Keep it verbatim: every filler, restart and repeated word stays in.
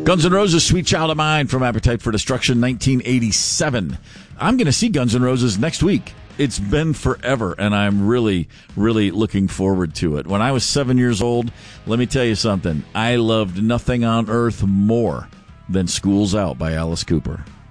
Guns N' Roses, Sweet Child of Mine from Appetite for Destruction, nineteen eighty-seven. I'm going to see Guns N' Roses next week. It's been forever, and I'm really, really looking forward to it. When I was seven years old, let me tell you something. I loved nothing on earth more than School's Out by Alice Cooper.